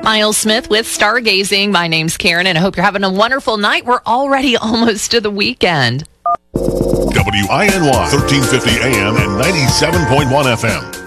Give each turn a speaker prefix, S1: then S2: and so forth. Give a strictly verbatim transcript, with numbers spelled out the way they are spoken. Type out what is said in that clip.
S1: Miles Smith with Stargazing. My name's Karen, and I hope you're having a wonderful night. We're already almost to the weekend.
S2: W I N Y, thirteen fifty A M and ninety-seven point one F M.